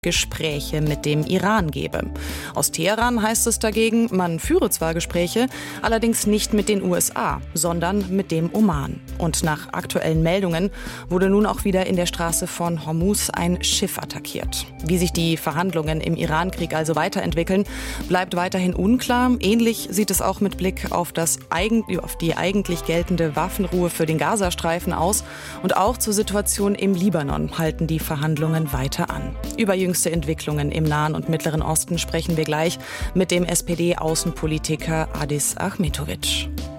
Gespräche mit dem Iran gebe. Aus Teheran heißt es dagegen, man führe zwar Gespräche, allerdings nicht mit den USA, sondern mit dem Oman. Und nach aktuellen Meldungen wurde nun auch wieder in der Straße von Hormuz ein Schiff attackiert. Wie sich die Verhandlungen im Irankrieg also weiterentwickeln, bleibt weiterhin unklar. Ähnlich sieht es auch mit Blick auf die eigentlich geltende Waffenruhe für den Gazastreifen aus. Und auch zur Situation im Libanon halten die Verhandlungen weiter an. Über jüngste Entwicklungen im Nahen und Mittleren Osten sprechen wir gleich mit dem SPD-Außenpolitiker Adis Ahmetovic.